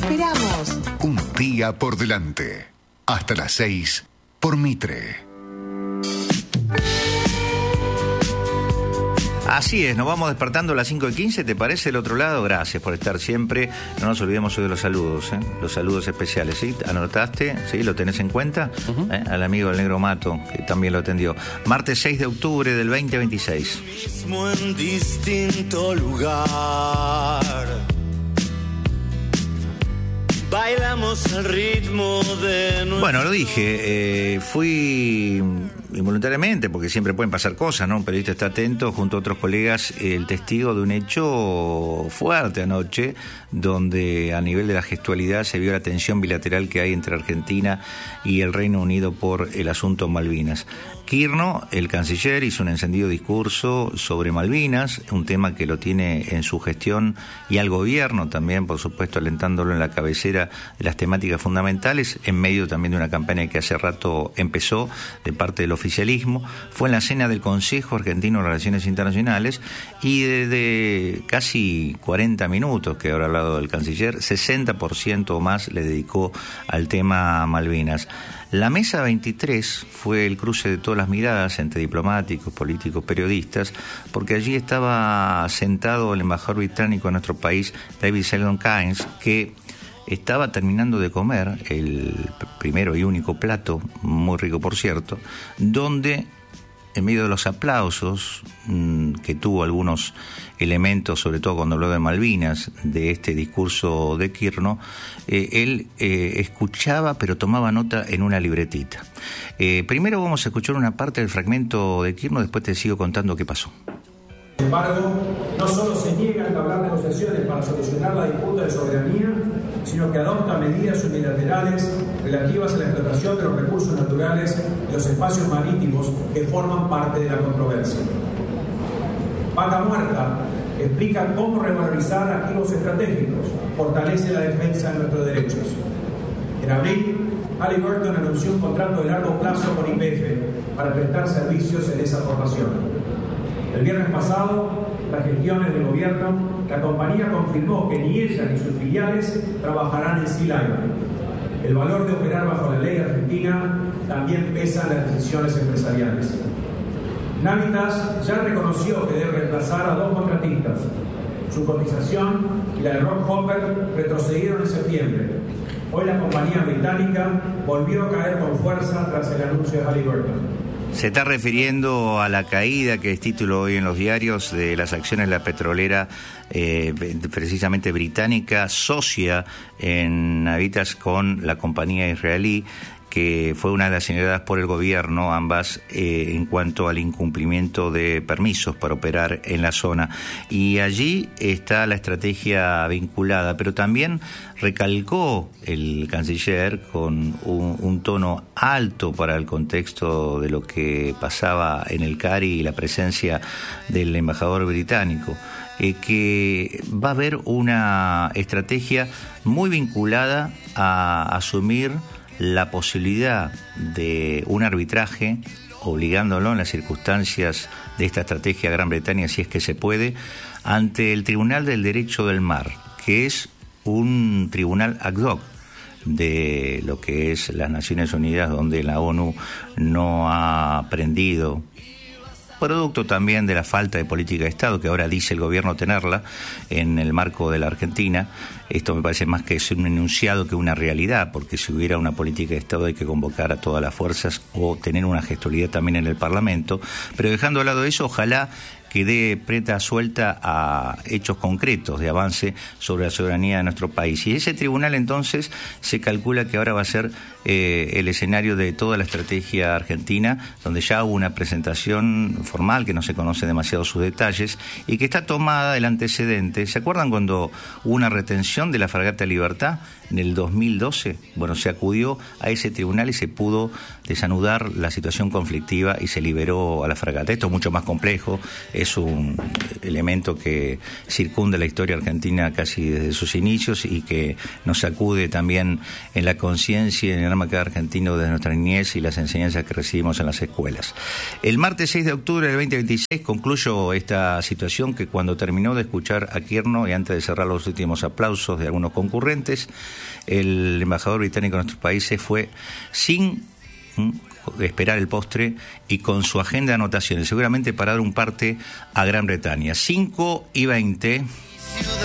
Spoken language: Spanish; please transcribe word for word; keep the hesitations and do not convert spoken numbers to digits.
esperamos. Un día por delante. Hasta las seis por Mitre. Así es, nos vamos despertando a las cinco y quince, ¿te parece? El otro lado, gracias por estar siempre. No nos olvidemos hoy de los saludos, ¿eh? Los saludos especiales, ¿sí? ¿Anotaste? ¿Sí? ¿Lo tenés en cuenta? Uh-huh. ¿Eh? Al amigo del Negro Mato, que también lo atendió. Martes seis de octubre del veinte veintiséis. Mismo en distinto lugar. Bailamos al ritmo de nuestro... Bueno, lo dije, eh, fui involuntariamente, porque siempre pueden pasar cosas, ¿no? Un periodista está atento, junto a otros colegas, el testigo de un hecho fuerte anoche, donde a nivel de la gestualidad se vio la tensión bilateral que hay entre Argentina y el Reino Unido por el asunto Malvinas. Kirchner, el canciller, hizo un encendido discurso sobre Malvinas, un tema que lo tiene en su gestión, y al gobierno también, por supuesto, alentándolo en la cabecera de las temáticas fundamentales, en medio también de una campaña que hace rato empezó de parte del oficialismo. Fue en la cena del Consejo Argentino de Relaciones Internacionales, y desde casi cuarenta minutos que habrá hablado del canciller, sesenta por ciento o más le dedicó al tema Malvinas. La mesa veintitrés fue el cruce de todas las miradas entre diplomáticos, políticos, periodistas, porque allí estaba sentado el embajador británico en nuestro país, David Sheldon-Keynes, que estaba terminando de comer el primero y único plato, muy rico por cierto, donde en medio de los aplausos mmm, que tuvo algunos elementos, sobre todo cuando habló de Malvinas, de este discurso de Kirchner, eh, él eh, escuchaba pero tomaba nota en una libretita. Eh, primero vamos a escuchar una parte del fragmento de Kirchner, después te sigo contando qué pasó. Sin embargo, no solo se niega a entablar negociaciones para solucionar la disputa de soberanía, sino que adopta medidas unilaterales relativas a la explotación de los recursos naturales y los espacios marítimos que forman parte de la controversia. Vaca Muerta explica cómo revalorizar activos estratégicos, fortalece la defensa de nuestros derechos. En abril, Halliburton anunció un contrato de largo plazo con Y P F para prestar servicios en esa formación. El viernes pasado, tras gestiones del gobierno, la compañía confirmó que ni ella ni sus filiales trabajarán en Sea Lion. El valor de operar bajo la ley argentina también pesa en las decisiones empresariales. Navitas ya reconoció que debe reemplazar a dos contratistas. Su cotización y la de Rock Hopper retrocedieron en septiembre. Hoy la compañía británica volvió a caer con fuerza tras el anuncio de Halliburton. Se está refiriendo a la caída, que es título hoy en los diarios, de las acciones de la petrolera, eh, precisamente británica, socia en Navitas con la compañía israelí, que fue una de las señaladas por el gobierno, ambas eh, en cuanto al incumplimiento de permisos para operar en la zona. Y allí está la estrategia vinculada, pero también recalcó el canciller con un, un tono alto para el contexto de lo que pasaba en el Cari y la presencia del embajador británico, eh, que va a haber una estrategia muy vinculada a asumir la posibilidad de un arbitraje, obligándolo en las circunstancias de esta estrategia a Gran Bretaña, si es que se puede, ante el Tribunal del Derecho del Mar, que es un tribunal ad hoc de lo que es las Naciones Unidas, donde la ONU no ha aprendido, producto también de la falta de política de Estado, que ahora dice el gobierno tenerla en el marco de la Argentina. Esto me parece más que es un enunciado que una realidad, porque si hubiera una política de Estado hay que convocar a todas las fuerzas o tener una gestualidad también en el Parlamento. Pero dejando de lado eso, ojalá que dé prenda suelta a hechos concretos de avance sobre la soberanía de nuestro país. Y ese tribunal entonces se calcula que ahora va a ser eh, el escenario de toda la estrategia argentina, donde ya hubo una presentación formal que no se conoce demasiado sus detalles y que está tomada el antecedente. ¿Se acuerdan cuando hubo una retención de la fragata Libertad en el dos mil doce? Bueno, se acudió a ese tribunal y se pudo desanudar la situación conflictiva y se liberó a la fragata. Esto es mucho más complejo. es un elemento que circunda la historia argentina casi desde sus inicios y que nos sacude también en la conciencia y en el alma de cada argentino desde nuestra niñez y las enseñanzas que recibimos en las escuelas. El martes seis de octubre del veinte veintiséis concluyo esta situación que cuando terminó de escuchar a Kirchner y antes de cerrar los últimos aplausos de algunos concurrentes, el embajador británico de nuestros países fue sin esperar el postre y con su agenda de anotaciones, seguramente para dar un parte a Gran Bretaña. cinco y veinte